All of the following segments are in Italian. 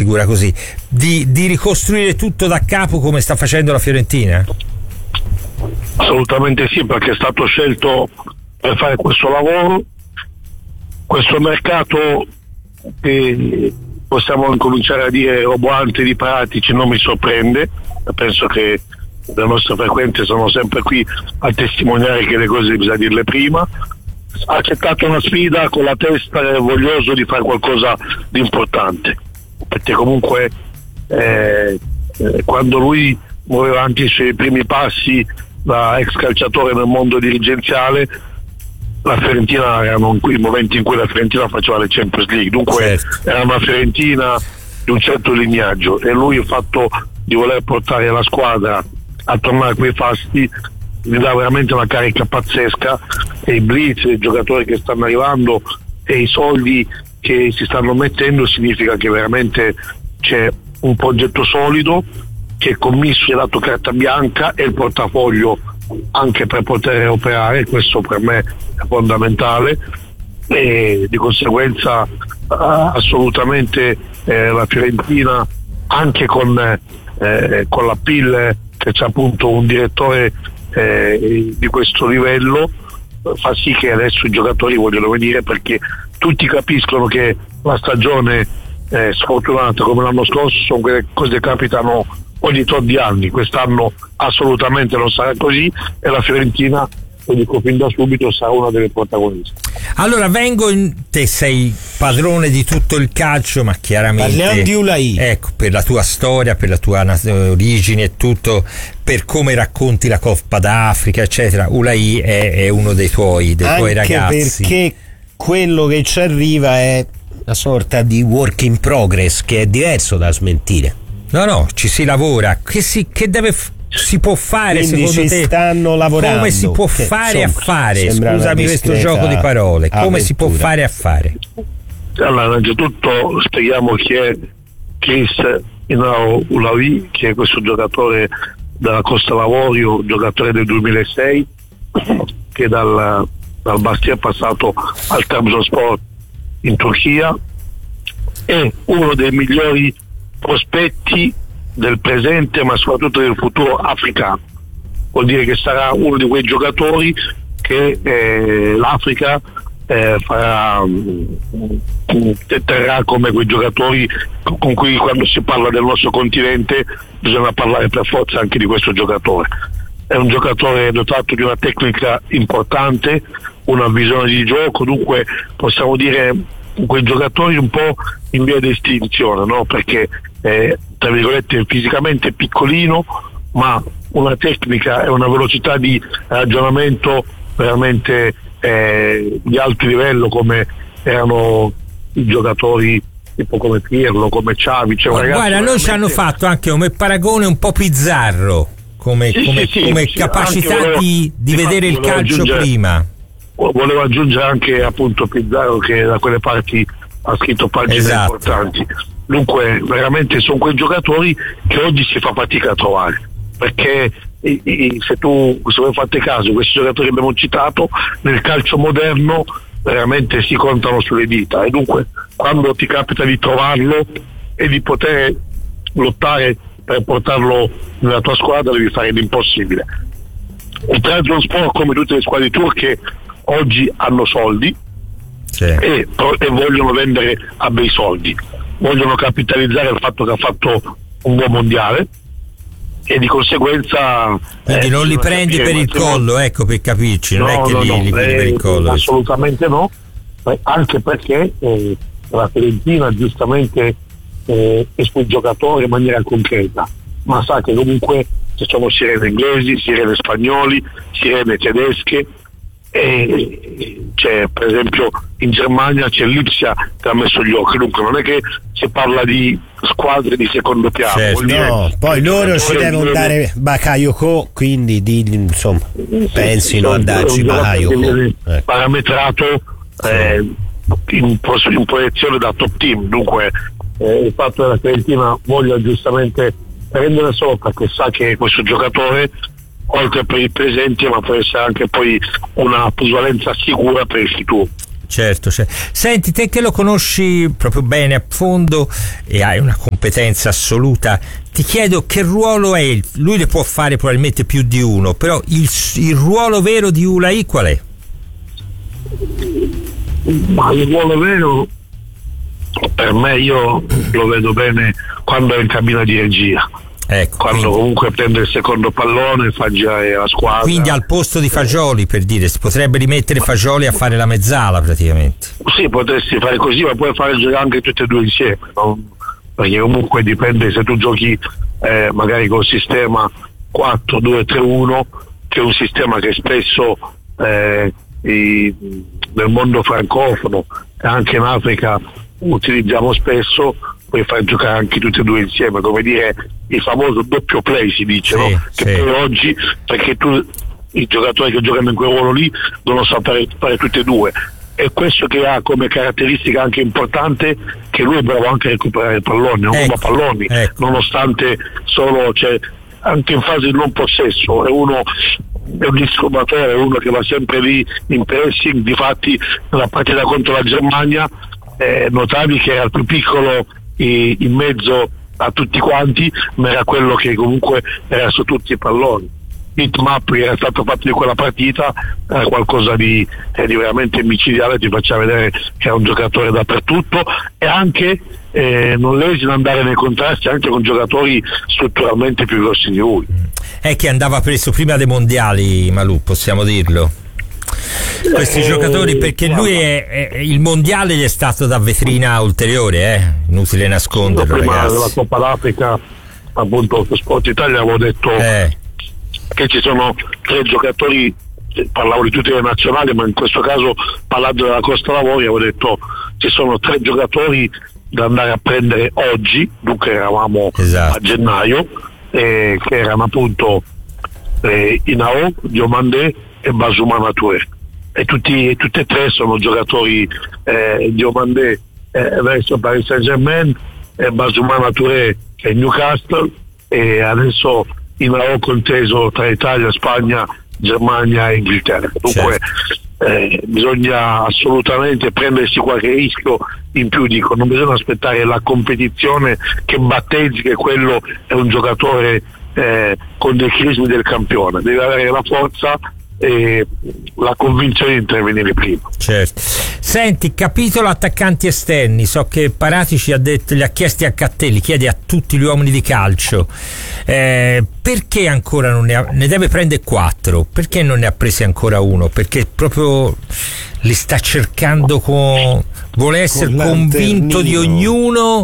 figura così, di ricostruire tutto da capo come sta facendo la Fiorentina? Assolutamente sì, perché è stato scelto per fare questo lavoro, questo mercato che possiamo incominciare a dire roboante di pratici non mi sorprende. Penso che le nostre frequenze sono sempre qui a testimoniare che le cose bisogna dirle prima. Ha accettato una sfida con la testa voglioso di fare qualcosa di importante, perché comunque quando lui muoveva anche i suoi primi passi da ex calciatore nel mondo dirigenziale, la Fiorentina erano i momenti in cui la Fiorentina faceva le Champions League, dunque era una Fiorentina di un certo lignaggio, e lui, il fatto di voler portare la squadra a tornare a quei fasti, gli dà veramente una carica pazzesca, e i blitz, i giocatori che stanno arrivando e i soldi che si stanno mettendo, significa che veramente c'è un progetto solido, che commisso gli ha dato carta bianca e il portafoglio anche per poter operare. Questo per me è fondamentale, e di conseguenza assolutamente la Fiorentina, anche con la PIL che c'è appunto un direttore di questo livello, fa sì che adesso i giocatori vogliono venire, perché tutti capiscono che la stagione sfortunata come l'anno scorso sono quelle cose che capitano ogni tot di anni. Quest'anno assolutamente non sarà così, e la Fiorentina, lo dico fin da subito, sarà una delle protagoniste. Allora te sei padrone di tutto il calcio, ma chiaramente parliamo di Ulaì, ecco, per la tua storia, per la tua origine e tutto, per come racconti la Coppa d'Africa eccetera, Ulaì è uno dei tuoi ragazzi, perché quello che ci arriva è una sorta di work in progress, che è diverso da smentire. No, ci si lavora, si può fare. Quindi secondo te stanno lavorando, come si può fare, insomma, a fare, scusami questo gioco di parole, come avventura. Si può fare a fare? Allora, innanzitutto spieghiamo chi è Chris Inao Ulaì, che è questo giocatore della Costa Lavorio, giocatore del 2006, che dal Bastia è passato al Trabzonspor in Turchia, è uno dei migliori prospetti del presente, ma soprattutto del futuro africano. Vuol dire che sarà uno di quei giocatori che l'Africa terrà come quei giocatori con cui, quando si parla del nostro continente, bisogna parlare per forza anche di questo giocatore. È un giocatore dotato di una tecnica importante, una visione di gioco, dunque possiamo dire quei giocatori un po' in via di estinzione, no? Perché tra virgolette fisicamente piccolino, ma una tecnica e una velocità di ragionamento veramente di alto livello, come erano i giocatori tipo come Pirlo, come Xavi. Guarda, noi ci hanno fatto anche come paragone un po' Pizzarro, come capacità di vedere il calcio prima. Volevo aggiungere anche appunto Pizzarro, che da quelle parti ha scritto pagine importanti. Dunque veramente sono quei giocatori che oggi si fa fatica a trovare, perché se voi fate caso, questi giocatori che abbiamo citato nel calcio moderno veramente si contano sulle dita, e dunque quando ti capita di trovarlo e di poter lottare per portarlo nella tua squadra, devi fare l'impossibile. Il Trabzonspor, come tutte le squadre turche, oggi hanno soldi, e vogliono vendere a bei soldi, vogliono capitalizzare il fatto che ha fatto un buon mondiale, e di conseguenza quindi non li prendi per il collo, ecco, per capirci, non è che li prendi per il collo, assolutamente no, anche perché la Fiorentina giustamente è sul giocatore in maniera concreta, ma sa che comunque ci sono sirene inglesi, sirene spagnoli, sirene tedesche, e c'è per esempio in Germania c'è l'Ipsia che ha messo gli occhi, dunque non è che si parla di squadre di secondo piano, poi loro ci devono dare Bakayoko, quindi insomma pensino a darci Bakayoko parametrato in proiezione da top team. Dunque il fatto che la Fiorentina voglia giustamente prendere sopra, che sa che questo giocatore, oltre per il presente, ma può essere anche poi una plusvalenza sicura per il futuro. Certo. Senti, te che lo conosci proprio bene a fondo e hai una competenza assoluta, ti chiedo che ruolo è. Lui ne può fare probabilmente più di uno, però il ruolo vero di Ulai qual è? Ma il ruolo vero per me, io lo vedo bene quando è in cabina di regia. Ecco, quando quindi, comunque prende il secondo pallone, fa girare la squadra. Quindi al posto di Fagioli, per dire, si potrebbe rimettere Fagioli a fare la mezzala praticamente. Sì, potresti fare così, ma puoi fare giocare anche tutti e due insieme, no? Perché comunque dipende se tu giochi magari col sistema 4-2-3-1, che è un sistema che spesso nel mondo francofono e anche in Africa utilizziamo spesso. Puoi far giocare anche tutti e due insieme, come dire il famoso doppio play, si dice, sì, no? Che per oggi, perché i giocatori che giocano in quel ruolo lì devono sapere fare tutti e due, e questo che ha come caratteristica anche importante che lui è bravo anche a recuperare il pallone, non ruba palloni, nonostante solo, cioè, anche in fase di non possesso è un disturbatore, è uno che va sempre lì in pressing. Difatti nella partita contro la Germania notavi che era il più piccolo in mezzo a tutti quanti, ma era quello che comunque era su tutti i palloni. Hitmap che era stato fatto di quella partita era qualcosa di veramente micidiale, ti faccia vedere che è un giocatore dappertutto, e anche non lesina andare nei contrasti anche con giocatori strutturalmente più grossi di lui. È che andava preso prima dei mondiali, Malù, possiamo dirlo, questi giocatori, perché lui il mondiale gli è stato da vetrina ulteriore, inutile nasconderlo. Prima ragazzi, della Coppa d'Africa, appunto, su Sport Italia avevo detto che ci sono 3 giocatori, parlavo di tutte le nazionali, ma in questo caso parlando della Costa Lavori avevo detto ci sono 3 giocatori da andare a prendere oggi, dunque eravamo a gennaio, che erano appunto Inao, Diomandé e Basuma Touré, e tutti e 3 sono giocatori. Diomandé verso Paris Saint-Germain, Basuma Touré che è Newcastle, e adesso Inao conteso tra Italia, Spagna, Germania e Inghilterra. Dunque bisogna assolutamente prendersi qualche rischio in più, dico, non bisogna aspettare la competizione che battezzi che quello è un giocatore con dei crismi del campione, deve avere la forza e la convinzione di intervenire prima. Certo. Senti, capitolo attaccanti esterni, so che Paratici li ha chiesti a Cattelli, chiede a tutti gli uomini di calcio perché ancora non ne deve prendere 4, perché non ne ha presi ancora uno, perché proprio li sta cercando vuole essere convinto di ognuno,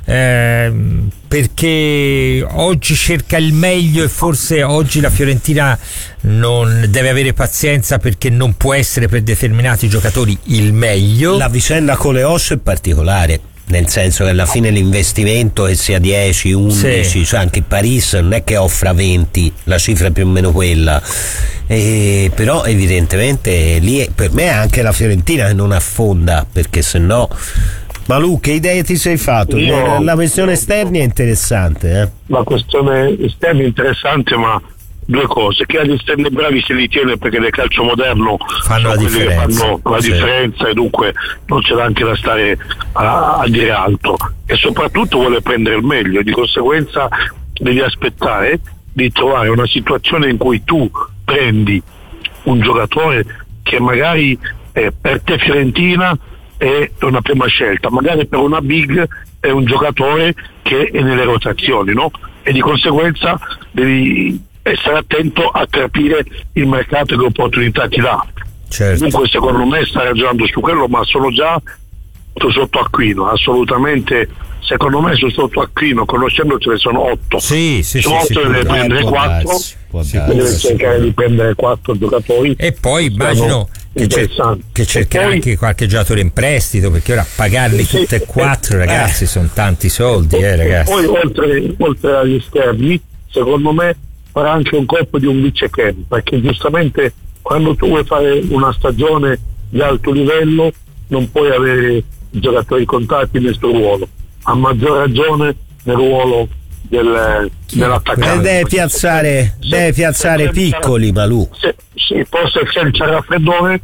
perché oggi cerca il meglio, e forse oggi la Fiorentina non deve avere pazienza perché non può essere per determinati giocatori il meglio. La vicenda con le Os è particolare, nel senso che alla fine l'investimento, che sia 10, 11, cioè anche il Paris non è che offra 20, la cifra è più o meno quella, però evidentemente lì per me è anche la Fiorentina che non affonda, perché se no. Malù, che idee ti sei fatto? La questione esterni è interessante. La questione esterni è interessante, ma 2 cose: che agli esterni bravi se li tiene, perché nel calcio moderno fanno la differenza, differenza, e dunque non c'è neanche da stare a dire altro, e soprattutto vuole prendere il meglio, di conseguenza devi aspettare di trovare una situazione in cui tu prendi un giocatore che magari per te Fiorentina è una prima scelta, magari per una big è un giocatore che è nelle rotazioni, no? E di conseguenza devi essere attento a capire il mercato e che opportunità ti dà. Certo. Comunque secondo me sta ragionando su quello, ma sono già sotto Aquino, assolutamente. Secondo me sotto Aquino, conoscendo, ce ne sono 8. Sì, sono 8 ne deve prendere 4, deve cercare di prendere 4 giocatori, e poi immagino che cercherà anche qualche giocatore in prestito, perché ora pagarli tutte e 4, ragazzi, sono tanti soldi, ragazzi. Poi oltre agli esterni, secondo me farà anche un colpo di un vice-camp, perché giustamente quando tu vuoi fare una stagione di alto livello non puoi avere giocatori contatti nel tuo ruolo, a maggior ragione nel ruolo dell'attaccante. Deve piazzare piccoli, Malù. Sì, forse senza raffreddore,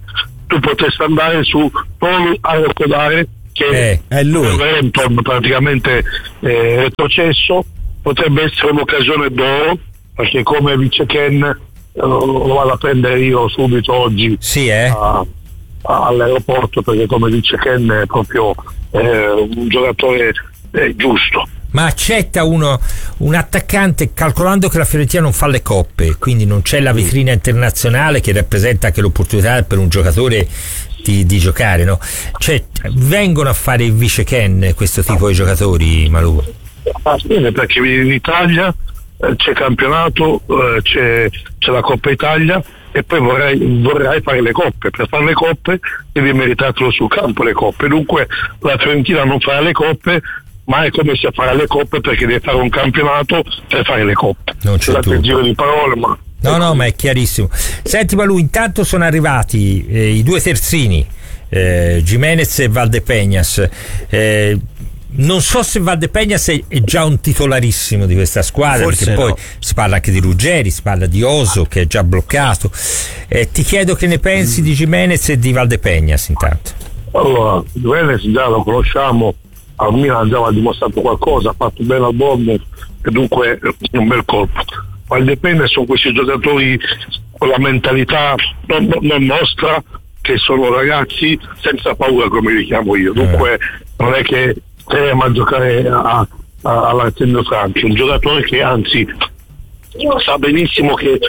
tu potresti andare su Paul Arcodare, che è lui. Wellington praticamente retrocesso, potrebbe essere un'occasione d'oro, perché come vice Ken lo vado a prendere io subito oggi all'aeroporto, perché come dice Ken è proprio un giocatore giusto. Ma accetta un attaccante, calcolando che la Fiorentina non fa le coppe, quindi non c'è la vetrina internazionale che rappresenta anche l'opportunità per un giocatore di giocare, no? Cioè, vengono a fare il vice Ken questo tipo di giocatori, Malù? Perché in Italia c'è campionato, c'è la Coppa Italia, e poi vorrai fare le coppe. Per fare le coppe devi meritartelo sul campo, le coppe. Dunque la Fiorentina non farà le coppe, ma è come se farà le coppe perché deve fare un campionato per fare le coppe. Non c'è il giro di parole, ma no, ma è chiarissimo. Senti Malù, intanto sono arrivati i due terzini, Gimenez e Valdepeñas. Non so se Valdepeñas è già un titolarissimo di questa squadra, forse, perché poi si parla anche di Ruggeri, si parla di Oso che è già bloccato. Ti chiedo che ne pensi di Gimenez e di Valdepeñas intanto. Allora, Gimenez già lo conosciamo, al Milan già ha dimostrato qualcosa, ha fatto bene al Bournemouth e dunque è un bel colpo. Valdepeñas sono questi giocatori con la mentalità non nostra, che sono ragazzi senza paura, come li chiamo io, dunque non è che stiamo a giocare all'Artemio Franchi, un giocatore che anzi sa benissimo che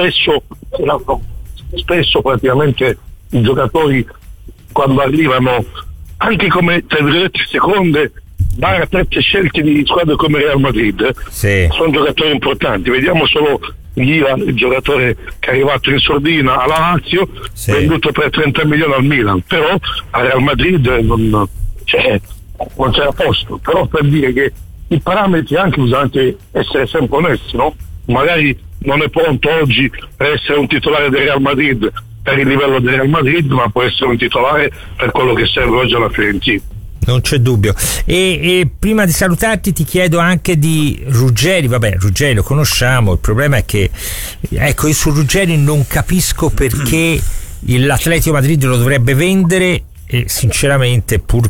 spesso praticamente i giocatori quando arrivano anche come tra virgolette seconde terze scelte di squadre come Real Madrid, sono giocatori importanti. Vediamo solo Ghiva, il giocatore che è arrivato in sordina alla Lazio, venduto per 30 milioni al Milan, però a Real Madrid non c'era posto. Però per dire che i parametri anche bisogna anche essere sempre onesti, no? Magari non è pronto oggi per essere un titolare del Real Madrid per il livello del Real Madrid, ma può essere un titolare per quello che serve oggi alla Fiorentina. Non c'è dubbio. E prima di salutarti ti chiedo anche di Ruggeri. Vabbè, Ruggeri lo conosciamo, il problema è che io su Ruggeri non capisco perché l'Atletico Madrid lo dovrebbe vendere, e sinceramente pur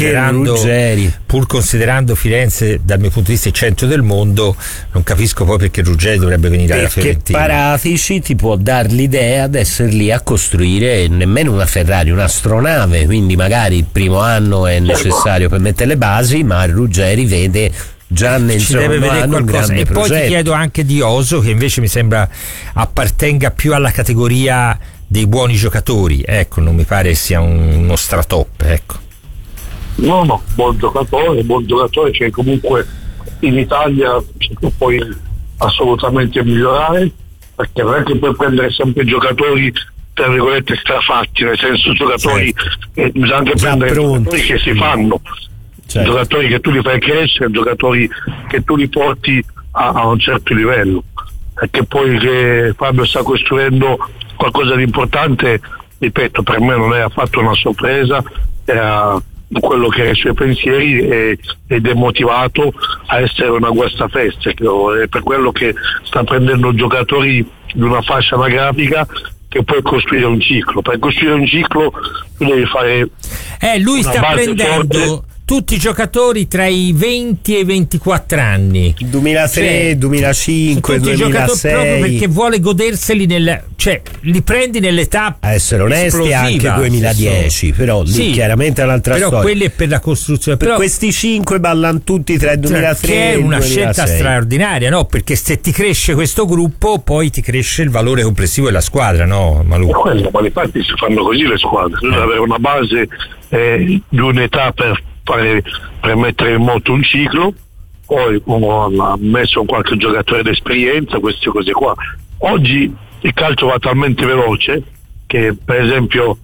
considerando Firenze dal mio punto di vista il centro del mondo, non capisco poi perché Ruggeri dovrebbe venire alla Fiorentina. Paratici ti può dar l'idea di essere lì a costruire nemmeno una Ferrari, un'astronave, quindi magari il primo anno è necessario per mettere le basi, ma Ruggeri vede già nel secondo anno un grande progetto. Poi ti chiedo anche di Oso, che invece mi sembra appartenga più alla categoria dei buoni giocatori, ecco, non mi pare sia uno stratop, ecco. No, buon giocatore che comunque in Italia puoi assolutamente migliorare, perché non è che puoi prendere sempre giocatori tra virgolette strafatti, nel senso giocatori bisogna anche prendere giocatori che si fanno, giocatori che tu li fai crescere, giocatori che tu li porti a un certo livello, perché poi che Fabio sta costruendo qualcosa di importante, ripeto, per me non è affatto una sorpresa, era quello che era i suoi pensieri ed è motivato a essere una guastafeste, è per quello che sta prendendo giocatori di una fascia anagrafica che puoi costruire un ciclo. Per costruire un ciclo tu devi fare lui sta prendendo forte. Tutti i giocatori tra i 20 e i 24 anni, 2003, 2005, tutti 2006, proprio perché vuole goderseli li prendi nell'età, a essere onesti, anche 2010, però lì chiaramente è un'altra storia. Però quelli è per la costruzione. Però questi 5 ballano tutti tra il 2003 che è una 2006. Scelta straordinaria, no? Perché se ti cresce questo gruppo, poi ti cresce il valore complessivo della squadra, no, Malù? Ma infatti si fanno così le squadre, bisogna avere una base di un'età per mettere in moto un ciclo, poi uno ha messo qualche giocatore d'esperienza, queste cose qua. Oggi il calcio va talmente veloce che per esempio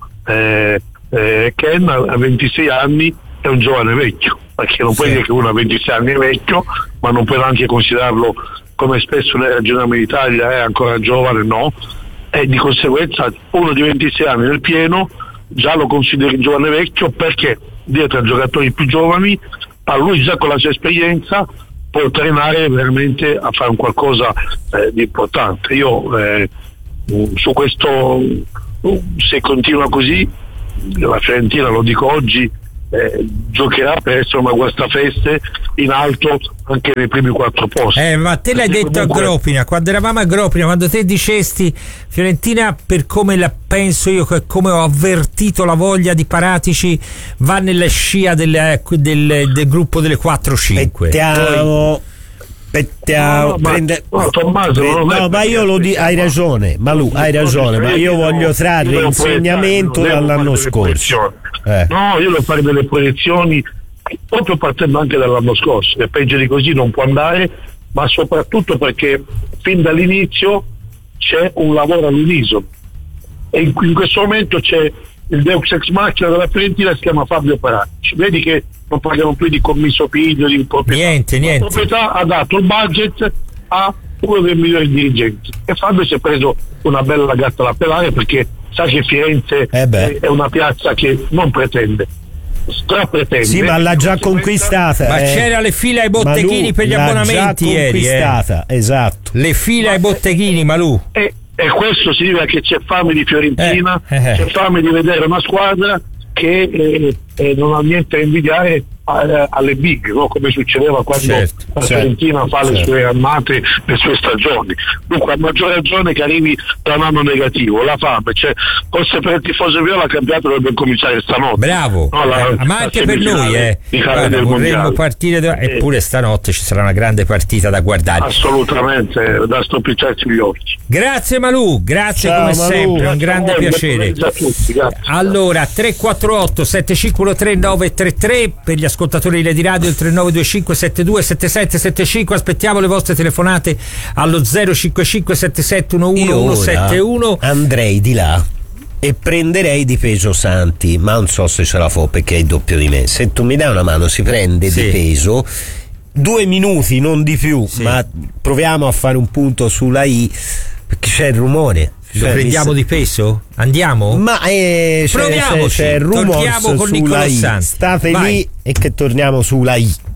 Ken a 26 anni è un giovane vecchio, perché non puoi dire che uno a 26 anni è vecchio, ma non puoi anche considerarlo, come spesso noi ragioniamo in Italia, è ancora giovane, no, e di conseguenza uno di 26 anni nel pieno già lo consideri giovane vecchio, perché dietro a giocatori più giovani, a lui già con la sua esperienza può trainare veramente a fare un qualcosa di importante. Io su questo se continua così la Fiorentina, lo dico oggi, giocherà per essere una guastafeste in alto anche nei primi 4 posti. Ma te l'hai detto comunque... a Gropina, quando eravamo a Gropina, quando te dicesti Fiorentina, per come la penso io, come ho avvertito la voglia di Paratici, va nella scia del gruppo delle 4-5. Tommaso, ma io lo dico, hai ragione, Malù, hai ragione, ma io voglio trarre insegnamento dall'anno scorso. No, io devo fare delle proiezioni proprio partendo anche dall'anno scorso, e peggio di così non può andare, ma soprattutto perché fin dall'inizio c'è un lavoro all'unisono, e in questo momento c'è il Deus ex machina della Fiorentina, si chiama Fabio Paratici. Vedi che non parliamo più di commisso piglio, di proprietà. Niente. La proprietà ha dato il budget a uno dei migliori dirigenti, e Fabio si è preso una bella gatta da pelare, perché sa che Firenze è una piazza che non pretende, strapretende. Sì, ma l'ha già conquistata. Ma c'era le file ai botteghini per gli abbonamenti ieri. Esatto. Le file ai botteghini, Malù. E questo significa che c'è fame di Fiorentina, c'è fame di vedere una squadra che non ha niente a invidiare alle big, no? Come succedeva quando la Fiorentina fa le sue annate, le sue stagioni. Dunque, a maggior ragione che arrivi da un anno negativo, la fame, cioè, forse per il tifoso viola il campionato dovrebbe cominciare stanotte. Bravo, no, ma anche per noi guarda, vorremmo partire eppure stanotte ci sarà una grande partita da guardare. Assolutamente, da stropicciarci gli occhi. Grazie Malù, grazie. Ciao, come Malù. Sempre, un grande piacere. Tutti, grazie. Allora, 348 7513 933 per gli ascoltatori di Lady Radio, il 3925 72 77 75. Aspettiamo le vostre telefonate allo 055 7711 171. Andrei di là e prenderei Di Peso Santi, ma non so se ce la fa perché è il doppio di me. Se tu mi dai una mano, si prende Di Peso, 2 minuti, non di più, ma proviamo a fare un punto sulla I, perché c'è il rumore. Lo prendiamo Di Peso? Andiamo? Ma proviamoci, c'è il rumore sulla I. State lì e che torniamo sulla I.